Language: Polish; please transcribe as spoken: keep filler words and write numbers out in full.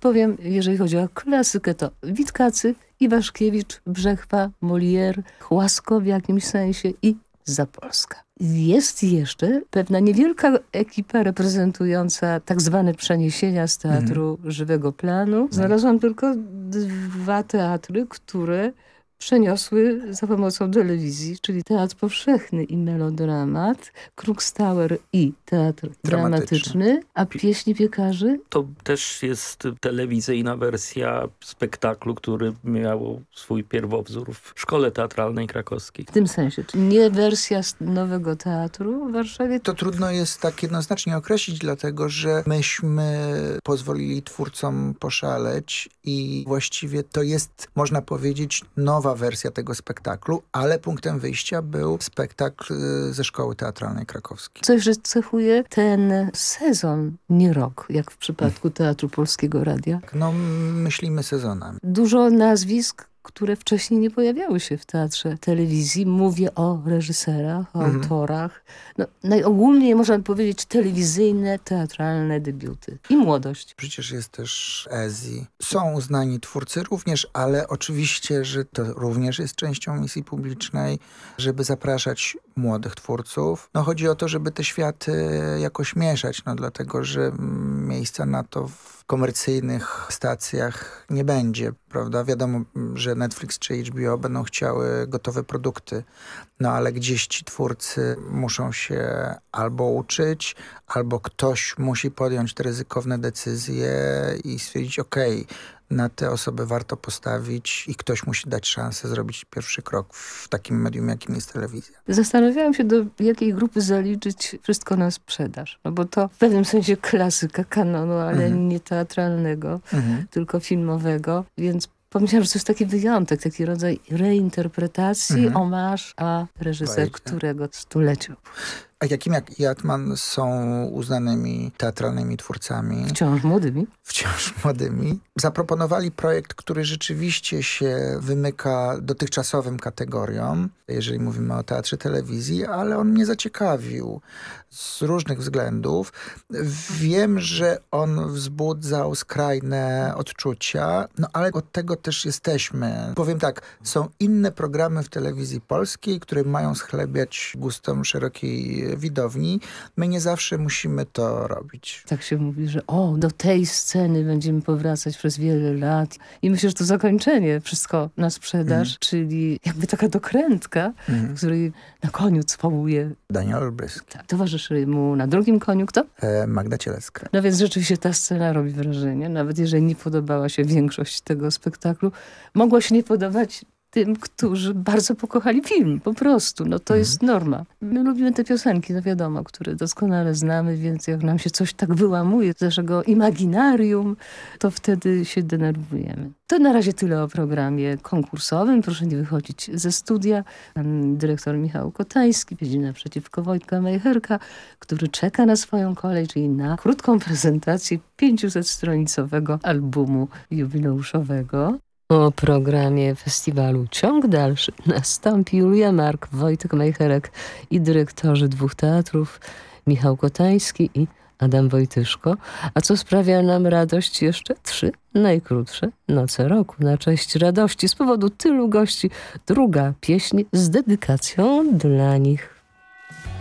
powiem, jeżeli chodzi o klasykę, to Witkacy, Iwaszkiewicz, Brzechwa, Molière, Chłasko w jakimś sensie i Zapolska. Jest jeszcze pewna niewielka ekipa reprezentująca tak zwane przeniesienia z teatru mm. żywego planu. Znalazłam tylko dwa teatry, które przeniosły za pomocą telewizji, czyli Teatr Powszechny i Melodramat, Krukstauer i Teatr Dramatyczny, dramatyczny a Pieśni Piekarzy? To też jest telewizyjna wersja spektaklu, który miał swój pierwowzór w Szkole Teatralnej Krakowskiej. W tym sensie, czyli nie wersja nowego teatru w Warszawie? To trudno jest tak jednoznacznie określić, dlatego że myśmy pozwolili twórcom poszaleć i właściwie to jest, można powiedzieć, nowa wersja tego spektaklu, ale punktem wyjścia był spektakl ze Szkoły Teatralnej Krakowskiej. Coś, że cechuje ten sezon, nie rok, jak w przypadku Teatru Polskiego Radia. No, myślimy sezonami. Dużo nazwisk, które wcześniej nie pojawiały się w teatrze telewizji. Mówię o reżyserach, o mhm. autorach. No, najogólniej można powiedzieć telewizyjne, teatralne debiuty. I młodość. Przecież jest też Ezi. Są uznani twórcy również, ale oczywiście, że to również jest częścią misji publicznej, żeby zapraszać młodych twórców. No chodzi o to, żeby te światy jakoś mieszać, no dlatego, że miejsca na to w komercyjnych stacjach nie będzie, prawda? Wiadomo, że Netflix czy H B O będą chciały gotowe produkty, no ale gdzieś ci twórcy muszą się albo uczyć, albo ktoś musi podjąć te ryzykowne decyzje i stwierdzić, okej, okay, na te osoby warto postawić i ktoś musi dać szansę zrobić pierwszy krok w takim medium, jakim jest telewizja. Zastanawiałam się, do jakiej grupy zaliczyć Wszystko na sprzedaż. No bo to w pewnym sensie klasyka kanonu, ale mhm. nie teatralnego, mhm. tylko filmowego, więc pomyślałam, że to jest taki wyjątek, taki rodzaj reinterpretacji, mhm. omaż, a reżyser, Bajcie. którego stulecie. A Jakim jak Jatman są uznanymi teatralnymi twórcami. Wciąż młodymi. Wciąż młodymi. Zaproponowali projekt, który rzeczywiście się wymyka dotychczasowym kategoriom, jeżeli mówimy o teatrze telewizji, ale on mnie zaciekawił z różnych względów. Wiem, że on wzbudzał skrajne odczucia, no ale od tego też jesteśmy. Powiem tak, są inne programy w telewizji polskiej, które mają schlebiać gustom szerokiej widowni. My nie zawsze musimy to robić. Tak się mówi, że o, do tej sceny będziemy powracać przez wiele lat. I myślę, że to zakończenie, Wszystko na sprzedaż, mm. czyli jakby taka dokrętka, mm. w której na koniu cwałuje Daniel Olbryski. Tak, towarzyszy mu na drugim koniu kto? E, Magda Cielecka. No więc rzeczywiście ta scena robi wrażenie. Nawet jeżeli nie podobała się większość tego spektaklu, mogła się nie podobać tym, którzy bardzo pokochali film, po prostu. No to mm. jest norma. My lubimy te piosenki, no wiadomo, które doskonale znamy, więc jak nam się coś tak wyłamuje z naszego imaginarium, to wtedy się denerwujemy. To na razie tyle o programie konkursowym. Proszę nie wychodzić ze studia. Pan dyrektor Michał Kotański siedzi naprzeciwko Wojtka Majcherka, który czeka na swoją kolej, czyli na krótką prezentację pięciusettronicowego albumu jubileuszowego. O programie festiwalu ciąg dalszy nastąpi Julia Mark, Wojtek Majcherek i dyrektorzy dwóch teatrów, Michał Kotański i Adam Wojtyszko. A co sprawia nam radość? Jeszcze trzy najkrótsze noce roku. Na cześć radości z powodu tylu gości druga pieśń z dedykacją dla nich.